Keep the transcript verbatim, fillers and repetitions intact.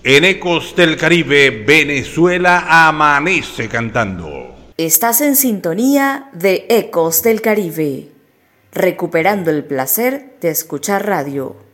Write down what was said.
En Ecos del Caribe, Venezuela amanece cantando. Estás en sintonía de Ecos del Caribe, recuperando el placer de escuchar radio.